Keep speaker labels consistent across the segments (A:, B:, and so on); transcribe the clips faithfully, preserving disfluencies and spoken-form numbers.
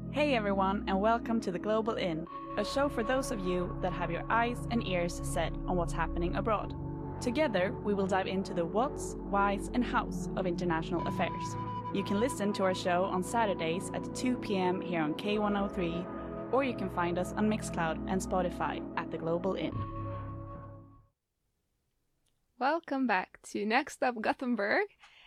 A: Hey everyone, and welcome to The Global Inn, a show for those of you that have your eyes and ears set on what's happening abroad. Together, we will dive into the what's, why's, and how's of international affairs. You can listen to our show on Saturdays at two p.m. here on K one oh three, or you can find us on Mixcloud and Spotify at The Global Inn.
B: Welcome back to Next Up Gothenburg,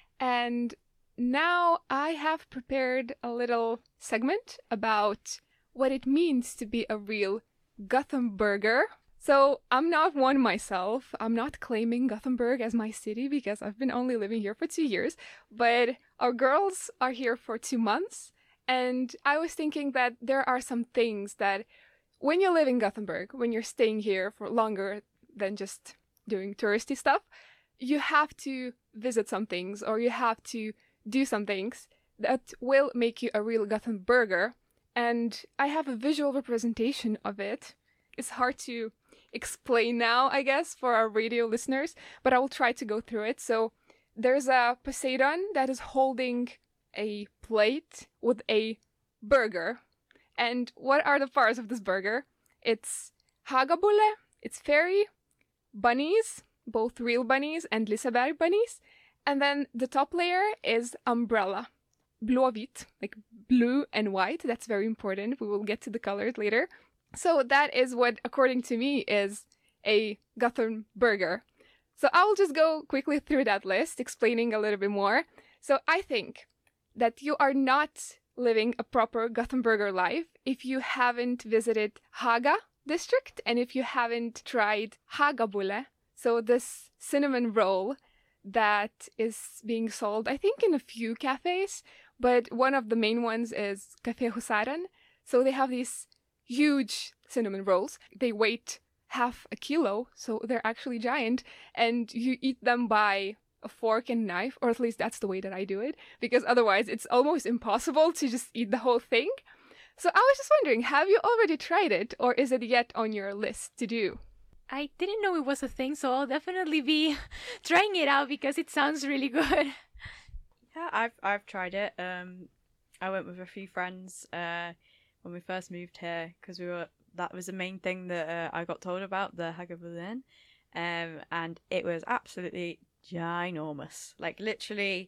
B: and now I have prepared a little segment about what it means to be a real Gothenburger. So I'm not one myself. I'm not claiming Gothenburg as my city because I've been only living here for two years, but our girls are here for two months. And I was thinking that there are some things that when you live in Gothenburg, when you're staying here for longer than just doing touristy stuff, you have to visit some things or you have to do some things that will make you a real Gothenburger. And I have a visual representation of it. It's hard to explain now, I guess, for our radio listeners, but I will try to go through it. So there's a Poseidon that is holding a plate with a burger. And what are the parts of this burger? It's hagabulle, it's fairy, bunnies, both real bunnies and Liseberg bunnies. And then the top layer is umbrella, blåvitt, like blue and white. That's very important. We will get to the colors later. So that is what, according to me, is a Gothenburger. So I'll just go quickly through that list, explaining a little bit more. So I think that you are not living a proper Gothenburger life if you haven't visited Haga district and if you haven't tried hagabulle, so this cinnamon roll that is being sold, I think, in a few cafes, but one of the main ones is Café Husaren. So they have these huge cinnamon rolls. They weigh half a kilo, so they're actually giant, and you eat them by a fork and knife, or at least that's the way that I do it, because otherwise it's almost impossible to just eat the whole thing. So I was just wondering, have you already tried it, or is it yet on your list to do?
C: I didn't know it was a thing, so I'll definitely be trying it out because it sounds really good.
D: Yeah, I've I've tried it. Um, I went with a few friends uh, when we first moved here because we were that was the main thing that uh, I got told about, the Hagabullen, um, and it was absolutely ginormous. Like literally,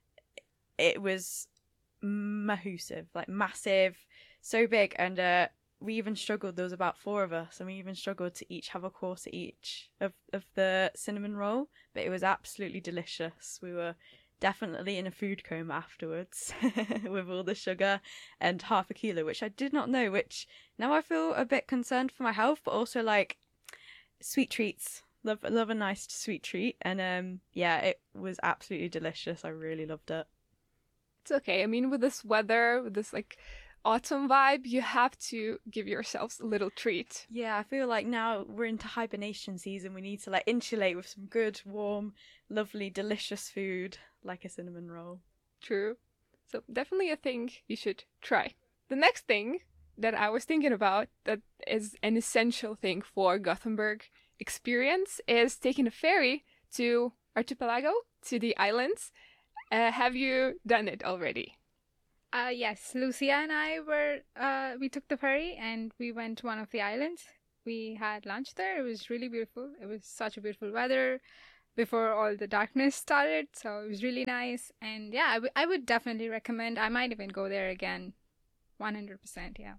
D: it was massive, like massive, so big, and uh, we even struggled. There was about four of us, and we even struggled to each have a quarter each of of the cinnamon roll. But it was absolutely delicious. We were definitely in a food coma afterwards with all the sugar and half a kilo, which I did not know. Which now I feel a bit concerned for my health, but also like sweet treats. Love love a nice sweet treat, and um yeah, it was absolutely delicious. I really loved it.
B: It's okay. I mean, with this weather, with this like autumn vibe, you have to give yourselves a little treat.
D: Yeah, I feel like now we're into hibernation season. We need to like insulate with some good, warm, lovely, delicious food like a cinnamon roll.
B: True. So definitely a thing you should try. The next thing that I was thinking about that is an essential thing for Gothenburg experience is taking a ferry to Archipelago, to the islands. Uh, have you done it already?
C: Uh, yes, Lucia and I were, uh, we took the ferry and we went to one of the islands. We had lunch there. It was really beautiful. It was such a beautiful weather before all the darkness started. So it was really nice. And yeah, I, w- I would definitely recommend. I might even go there again. one hundred percent, yeah.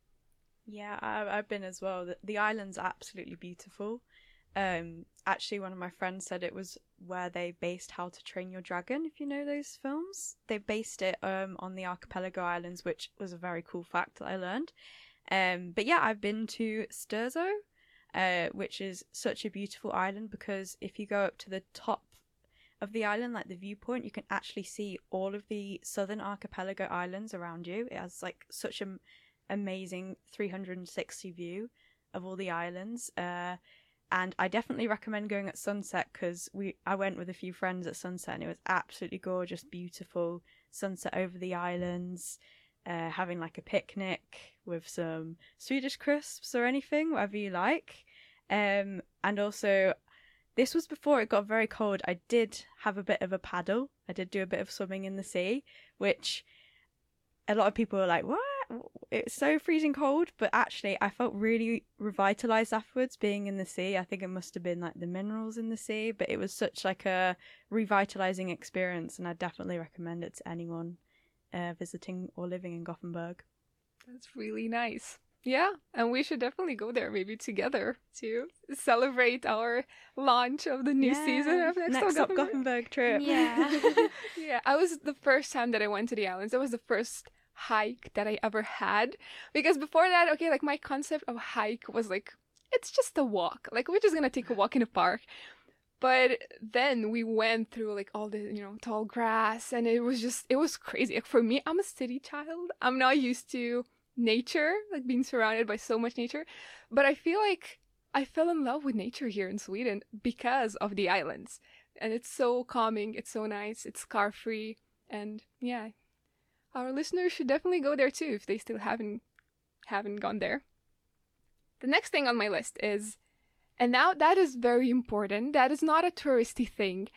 D: Yeah, I, I've been as well. The, the island's absolutely beautiful. Um, actually, one of my friends said it was where they based How to Train Your Dragon, if you know those films. They based it um, on the Archipelago Islands, which was a very cool fact that I learned. Um, but yeah, I've been to Sturzo, uh, which is such a beautiful island because if you go up to the top of the island, like the viewpoint, you can actually see all of the southern archipelago islands around you. It has like such an amazing three hundred sixty view of all the islands. Uh, And I definitely recommend going at sunset because we I went with a few friends at sunset and it was absolutely gorgeous, beautiful sunset over the islands, uh, having like a picnic with some Swedish crisps or anything, whatever you like. Um, and also, this was before it got very cold. I did have a bit of a paddle. I did do a bit of swimming in the sea, which a lot of people were like, what? it's so freezing cold, but actually I felt really revitalized afterwards being in the sea. I think it must have been like the minerals in the sea, but it was such like a revitalizing experience, and I definitely recommend it to anyone uh, visiting or living in Gothenburg.
B: That's really nice. Yeah, and we should definitely go there maybe together to celebrate our launch of the new
D: Yeah.
B: season of Next,
D: Next
B: Up
D: Up Gothenburg trip.
C: Yeah.
B: Yeah, I was the first time that I went to the islands. It was the first hike that I ever had. Because before that, okay, like my concept of hike was like, it's just a walk. Like, we're just gonna take a walk in a park. But then we went through like all the, you know, tall grass, and it was just, it was crazy. Like, for me, I'm a city child. I'm not used to nature, like being surrounded by so much nature. But I feel like I fell in love with nature here in Sweden because of the islands. And it's so calming, it's so nice, it's car free, and yeah, our listeners should definitely go there too if they still haven't haven't gone there. The next thing on my list is, and now that is very important, that is not a touristy thing.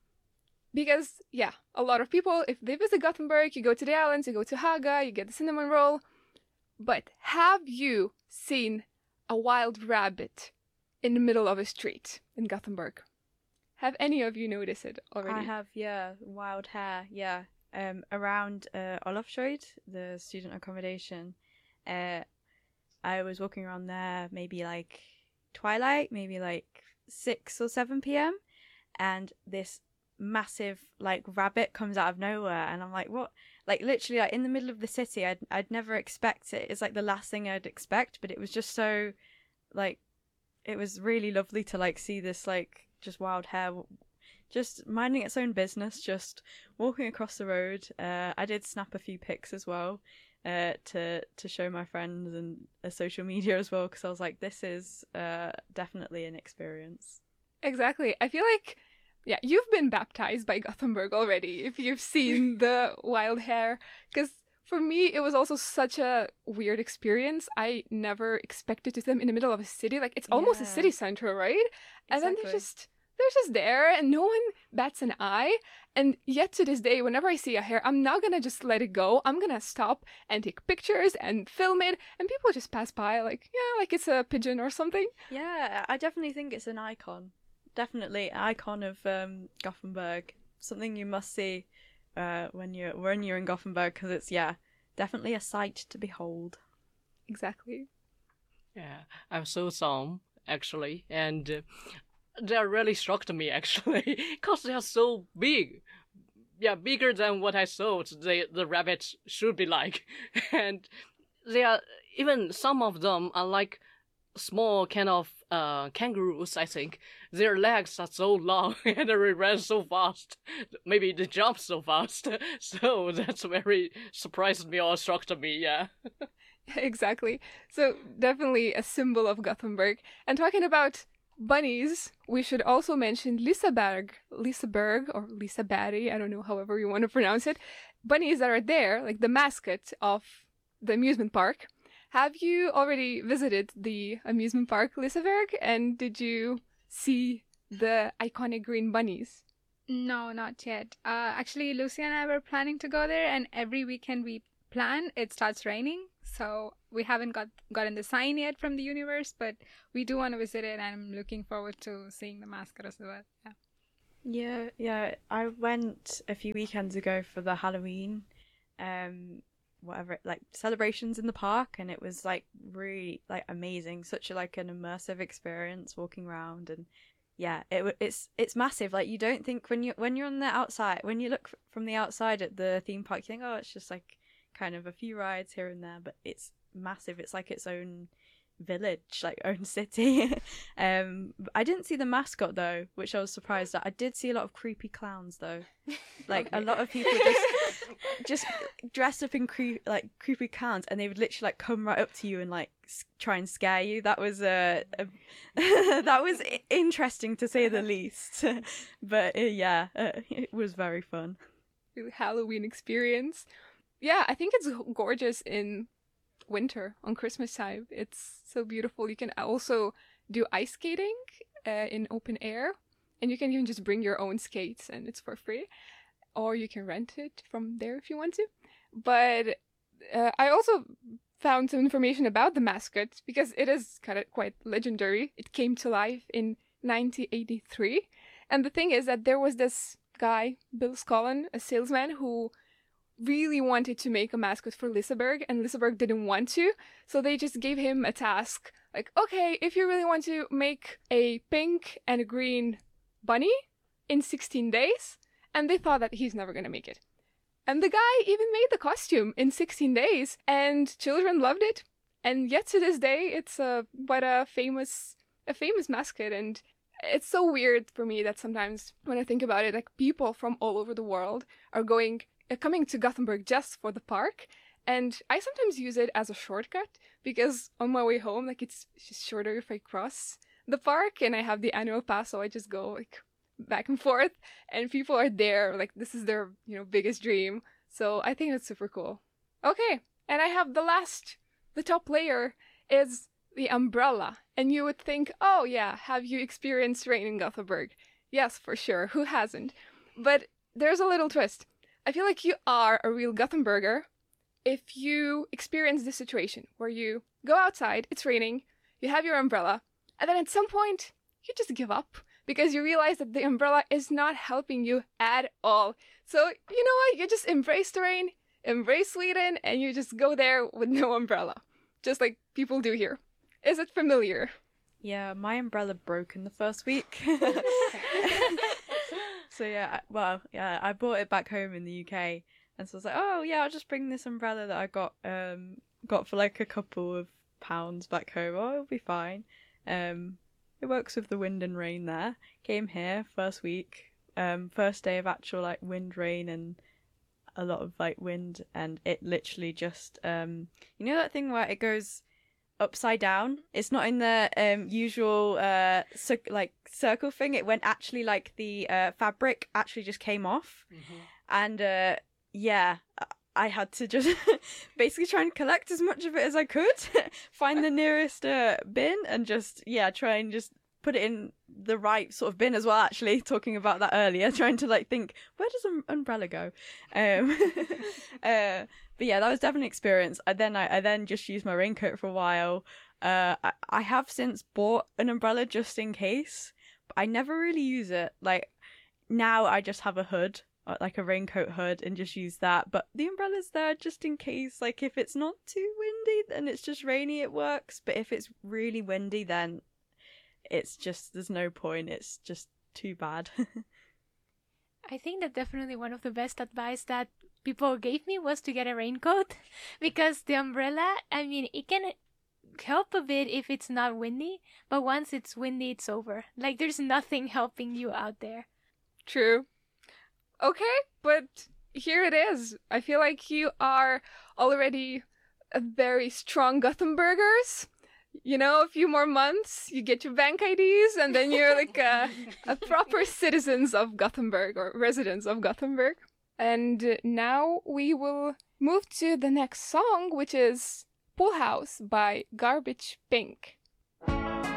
B: Because, yeah, a lot of people, if they visit Gothenburg, you go to the islands, you go to Haga, you get the cinnamon roll. But have you seen a wild rabbit in the middle of a street in Gothenburg? Have any of you noticed it already?
D: I have, yeah, wild hair, yeah. Um, around uh, Olofsröd, the student accommodation, uh, I was walking around there maybe like twilight, maybe like six or seven p.m. and this massive like rabbit comes out of nowhere, and I'm like, what? Like literally like in the middle of the city. I'd I'd never expect it. It's like the last thing I'd expect, but it was just so like it was really lovely to like see this like just wild hare just minding its own business, just walking across the road. Uh, I did snap a few pics as well uh, to to show my friends and uh, social media as well, because I was like, this is uh, definitely an experience.
B: Exactly. I feel like, yeah, you've been baptized by Gothenburg already if you've seen the wild hare. Because for me, it was also such a weird experience. I never expected to see them in the middle of a city. Like, it's almost a
D: Yeah.
B: city center, right? And then they're
D: Exactly.
B: just, they're just there and no one bats an eye. And yet to this day, whenever I see a hare, I'm not gonna just let it go. I'm gonna stop and take pictures and film it. And people just pass by like, yeah, like it's a pigeon or something.
D: Yeah, I definitely think it's an icon. Definitely an icon of um, Gothenburg. Something you must see uh, when you're when you're in Gothenburg, because it's yeah, definitely a sight to behold.
B: Exactly.
E: Yeah, I saw some actually, and uh, they really shocked me actually, because they are so big. Yeah, bigger than what I thought the the rabbits should be like, and they are even some of them are like small kind of uh kangaroos. I think their legs are so long and they run so fast. Maybe they jump so fast. So that's very surprised me or shocked me. Yeah.
B: Exactly. So definitely a symbol of Gothenburg. And talking about bunnies, we should also mention Liseberg, Liseberg or Liseberg, I don't know, however you want to pronounce it. Bunnies that are there, like the mascot of the amusement park. Have you already visited the amusement park Liseberg, and did you see the iconic green bunnies?
C: No, not yet. Uh, actually, Lucy and I were planning to go there, and every weekend we plan, it starts raining. So we haven't got gotten the sign yet from the universe, but we do want to visit it, and I'm looking forward to seeing the mascot as well. Yeah.
D: Yeah, yeah. I went a few weekends ago for the Halloween, um, whatever, like celebrations in the park, and it was like really like amazing. Such a like an immersive experience walking around, and yeah, it w- it's it's massive. Like you don't think when you when you're on the outside, when you look f- from the outside at the theme park, you think, oh, it's just like kind of a few rides here and there, but it's massive. It's like its own village, like own city. um I didn't see the mascot though, which I was surprised at. I did see a lot of creepy clowns though, like a lot of people just just dressed up in cre- like creepy clowns, and they would literally like come right up to you and like s- try and scare you. That was uh, a that was i- interesting to say the least. But uh, yeah, uh, it was very fun.
B: Really Halloween experience. Yeah, I think it's gorgeous in winter on Christmas time. It's so beautiful. You can also do ice skating uh, in open air, and you can even just bring your own skates, and it's for free, or you can rent it from there if you want to. But uh, I also found some information about the mascot because it is kind of quite legendary. It came to life in nineteen eighty-three. And the thing is that there was this guy, Bill Scollin, a salesman, who really wanted to make a mascot for Liseberg, and Liseberg didn't want to. So they just gave him a task. Like, okay, if you really want to make a pink and a green bunny in sixteen days, and they thought that he's never going to make it. And the guy even made the costume in sixteen days, and children loved it. And yet to this day, it's a quite a famous, a famous mascot. And it's so weird for me that sometimes when I think about it, like people from all over the world are going, uh, coming to Gothenburg just for the park. And I sometimes use it as a shortcut because on my way home, like it's just shorter if I cross the park, and I have the annual pass, so I just go like back and forth, and people are there like this is their, you know, biggest dream. So I think that's super cool. Okay, and I have the last, the top layer is the umbrella. And you would think, oh yeah, have you experienced rain in Gothenburg? Yes, for sure. Who hasn't? But there's a little twist. I feel like you are a real Gothenburger if you experience this situation where you go outside, it's raining, you have your umbrella, and then at some point you just give up because you realize that the umbrella is not helping you at all. So, you know what? You just embrace the rain, embrace Sweden, and you just go there with no umbrella. Just like people do here. Is it familiar?
D: Yeah, my umbrella broke in the first week. So yeah, I- well, yeah, I bought it back home in the U K, and so I was like, oh yeah, I'll just bring this umbrella that I got um got for like a couple of pounds back home. Oh, it'll be fine. Um, it works with the wind and rain there. Came here first week, um, first day of actual like wind, rain, and a lot of like wind, and it literally just um, you know that thing where it goes upside down? It's not in the um usual uh cir- like circle thing. It went actually like the uh fabric actually just came off,
E: Mhm.
D: and uh yeah, I had to just basically try and collect as much of it as I could, find the nearest uh, bin, and just yeah try and just put it in the right sort of bin as well. Actually, talking about that earlier, trying to like think, where does an umbrella go? Um, uh, but yeah, that was definitely an experience. I then I, I then just used my raincoat for a while. Uh, I, I have since bought an umbrella just in case, but I never really use it. Like now, I just have a hood, uh, like a raincoat hood, and just use that. But the umbrella's there just in case. Like if it's not too windy and it's just rainy, it works. But if it's really windy, then it's just, there's no point. It's just too bad.
F: I think that definitely one of the best advice that people gave me was to get a raincoat, because the umbrella, I mean, it can help a bit if it's not windy, but once it's windy, it's over. Like, there's nothing helping you out there.
B: True. Okay, but here it is. I feel like you are already a very strong Gothenburgers. You know, a few more months, you get your bank I Ds, and then you're like a, a proper citizens of Gothenburg, or residents of Gothenburg. And uh, now we will move to the next song, which is Pool House by Garbage Pink.